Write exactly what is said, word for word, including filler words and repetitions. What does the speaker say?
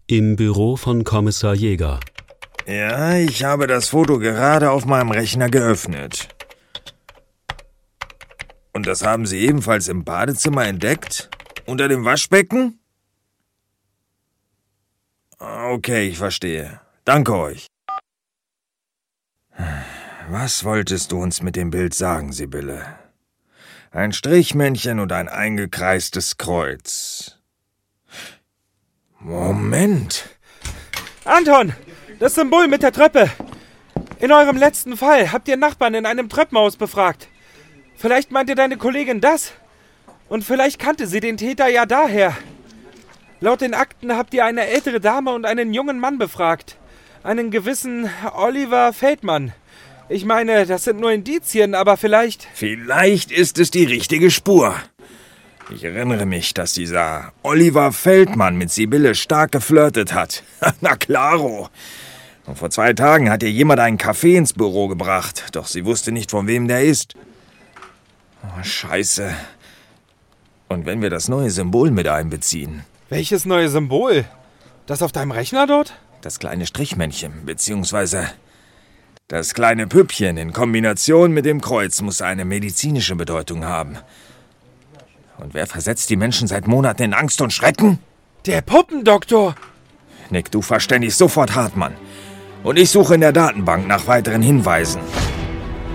Im Büro von Kommissar Jäger. Ja, ich habe das Foto gerade auf meinem Rechner geöffnet. Und das haben Sie ebenfalls im Badezimmer entdeckt? Unter dem Waschbecken? Okay, ich verstehe. Danke euch. Was wolltest du uns mit dem Bild sagen, Sibylle? Ein Strichmännchen und ein eingekreistes Kreuz. Moment. Anton, das Symbol mit der Treppe. In eurem letzten Fall habt ihr Nachbarn in einem Treppenhaus befragt. Vielleicht meinte deine Kollegin das? Und vielleicht kannte sie den Täter ja daher. Laut den Akten habt ihr eine ältere Dame und einen jungen Mann befragt. Einen gewissen Oliver Feldmann. Ich meine, das sind nur Indizien, aber vielleicht... Vielleicht ist es die richtige Spur. Ich erinnere mich, dass dieser Oliver Feldmann mit Sibylle stark geflirtet hat. Na klaro. Und vor zwei Tagen hat ihr jemand einen Kaffee ins Büro gebracht, doch sie wusste nicht, von wem der ist. Oh, Scheiße. Und wenn wir das neue Symbol mit einbeziehen? Welches neue Symbol? Das auf deinem Rechner dort? Das kleine Strichmännchen, beziehungsweise das kleine Püppchen in Kombination mit dem Kreuz muss eine medizinische Bedeutung haben. Und wer versetzt die Menschen seit Monaten in Angst und Schrecken? Der Puppendoktor! Nick, du verständigst sofort Hartmann. Und ich suche in der Datenbank nach weiteren Hinweisen.